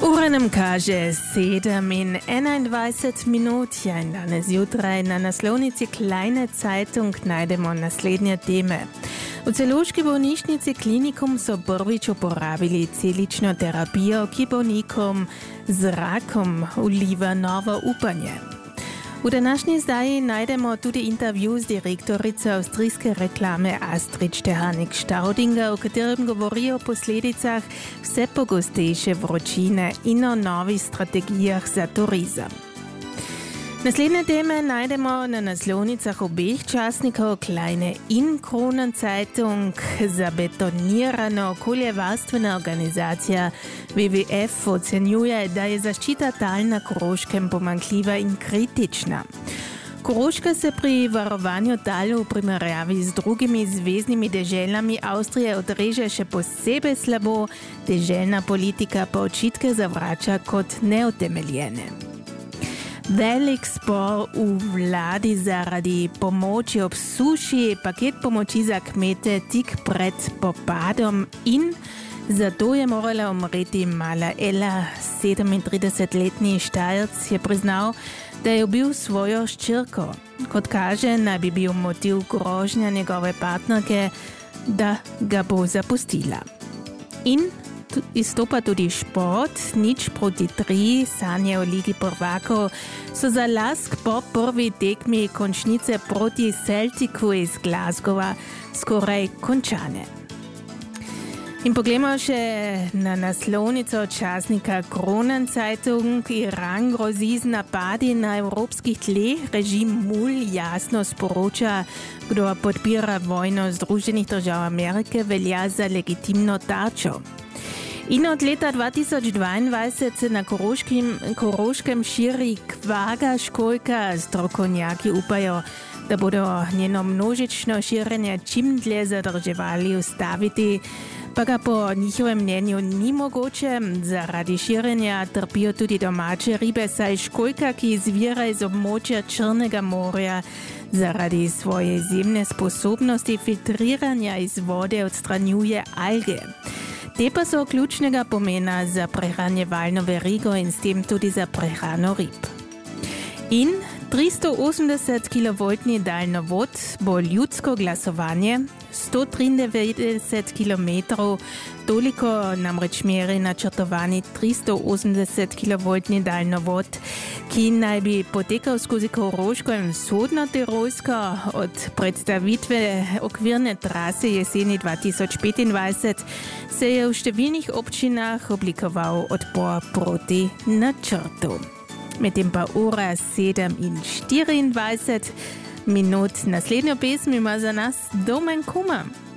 Ura nam kaže 7:21 minut. Ja, in danes jutraj na naslovnici Kleine Zeitung najdemo naslednje teme. V celovški bolnišnici Klinikum so prvič uporabili celično terapijo, ki bolnikom z rakom vliva novo upanje. V današnji izdaji najdemo tudi intervju z direktorico avstrijske reklame Astrid Stehanik-Staudinger, v katerem govori o posledicah vse pogostejše vročine in o novih strategijah za turizem. Naslednje teme najdemo na naslovnicah obeh časnikov Kleine in Kronenzeitung. Zabetonirana okoljevarstvena organizacija WWF ocenjuje, da je zaščita tal na Koroškem pomanjkljiva in kritična. Koroška se pri varovanju tal v primerjavi z drugimi zveznimi deželami Avstrije odreže še posebej slabo, deželna politika pa očitke zavrača kot neutemeljene. Velik spor v vladi zaradi pomoči ob suši, paket pomoči za kmete tik pred popadom in zato je morala umreti mala Ela. 37-letni Štajerc je priznal, da je ubil svojo hčerko. Kot kaže, naj bi bil motiv grožnja njegove partnerke, da ga bo zapustila. In izstopa tudi šport, 0-3, sanje o Ligi prvakov so za Lask po prvi tekmi končnice proti Celticu iz Glasgowa skoraj končane. In poglejmo še na naslovnico časnika Kronenzeitung. Iran grozi z napadi na evropskih tleh. Režim MUL jasno sporoča, kdo podpira vojno Združenih držav Amerike, velja za legitimno tarčo. In od leta 2022 se na Koroškem širi kvaga školjka. Strokovnjaki upajo, da bodo njeno množično širjenje čim dlje zadrževali, ustaviti pa ga po njihovem mnenju ni mogoče. Zaradi širjenja trpijo tudi domače ribe, saj školjka, ki izvira iz območja Črnega morja, zaradi svoje izjemne sposobnosti filtriranja iz vode odstranjuje alge. Te pa so ključnega pomena za prehranjevalno verigo in s tem tudi za prehrano rib. In 380 kV daljnovod bo ljudsko glasovanje, 193 km, toliko namreč meri načrtovani 380 kV daljnovod, ki naj bi potekal skozi Koroško in vzhodno-Tirolsko. Od predstavitve okvirne trase jeseni 2025 se je v številnih občinah oblikoval odpor proti načrtu. Medtem pa ura 7:24 minut. Naslednjo pesem ima za nas Domen Kuma.